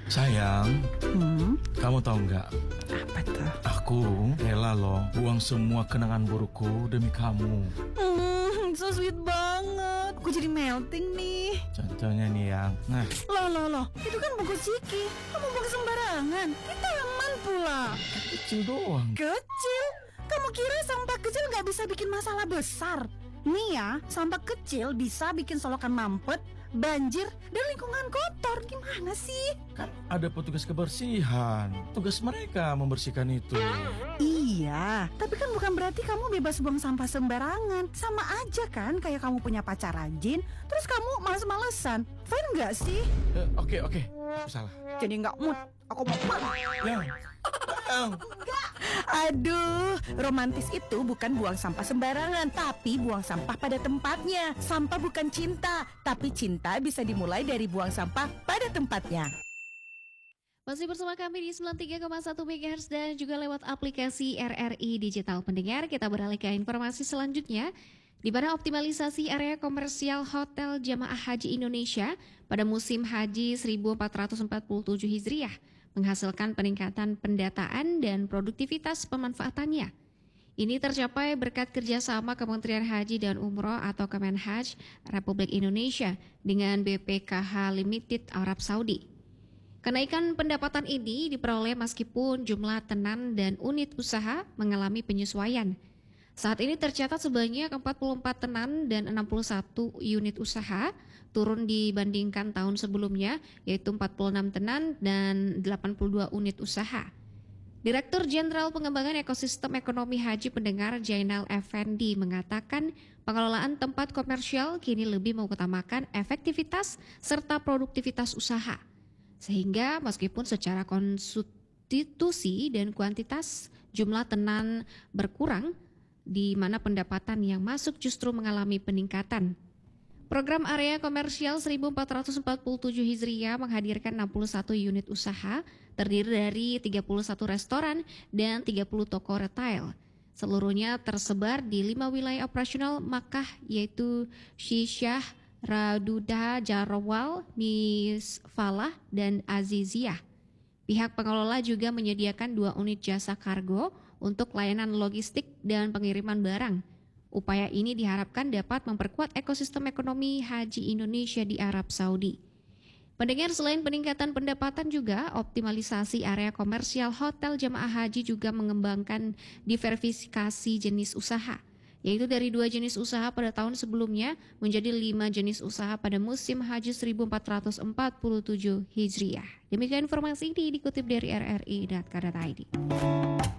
Sayang, kamu tahu nggak? Apa tuh? Aku rela loh buang semua kenangan burukku demi kamu. So sweet banget. Aku jadi melting nih. Contohnya nih yang, Loh, itu kan bungkus ciki. Kamu buang sembarangan. Kita aman pula. kecil doang. Kecil? Kamu kira sampah kecil nggak bisa bikin masalah besar? Nih ya, sampah kecil bisa bikin solokan mampet, banjir, dan lingkungan kotor. Gimana sih? Kan ada petugas kebersihan. Tugas mereka membersihkan itu. Iya, tapi kan bukan berarti kamu bebas buang sampah sembarangan. Sama aja kan kayak kamu punya pacar rajin, terus kamu males-malesan. Fine nggak sih? Oke, aku salah. Jadi nggak mood. Aku mau marah. Yang, Aduh, romantis itu bukan buang sampah sembarangan, tapi buang sampah pada tempatnya. Sampah bukan cinta, tapi cinta bisa dimulai dari buang sampah pada tempatnya. Masih bersama kami di 93,1 MHz dan juga lewat aplikasi RRI Digital. Pendengar, kita beralih ke informasi selanjutnya, di mana optimalisasi area komersial Hotel Jamaah Haji Indonesia pada musim Haji 1447 Hijriah menghasilkan peningkatan pendataan dan produktivitas pemanfaatannya. Ini tercapai berkat kerjasama Kementerian Haji dan Umroh atau Kemenhaj Republik Indonesia dengan BPKH Limited Arab Saudi. Kenaikan pendapatan ini diperoleh meskipun jumlah tenan dan unit usaha mengalami penyesuaian. Saat ini tercatat sebanyak 44 tenan dan 61 unit usaha, turun dibandingkan tahun sebelumnya, yaitu 46 tenan dan 82 unit usaha. Direktur Jenderal Pengembangan Ekosistem Ekonomi Haji Pendengar Jainal Effendi mengatakan pengelolaan tempat komersial kini lebih mengutamakan efektivitas serta produktivitas usaha. Sehingga meskipun secara konstitusi dan kuantitas jumlah tenan berkurang, di mana pendapatan yang masuk justru mengalami peningkatan. Program area komersial 1447 Hijriah menghadirkan 61 unit usaha, terdiri dari 31 restoran dan 30 toko retail. Seluruhnya tersebar di 5 wilayah operasional Makkah, yaitu Syisyah, Raduda, Jarwal, Misfalah, dan Aziziyah. Pihak pengelola juga menyediakan 2 unit jasa kargo untuk layanan logistik dan pengiriman barang. Upaya ini diharapkan dapat memperkuat ekosistem ekonomi haji Indonesia di Arab Saudi. Pendengar, selain peningkatan pendapatan juga, optimalisasi area komersial Hotel Jamaah Haji juga mengembangkan diversifikasi jenis usaha, yaitu dari 2 jenis usaha pada tahun sebelumnya menjadi 5 jenis usaha pada musim Haji 1447 Hijriah. Demikian informasi ini dikutip dari rri.co.id.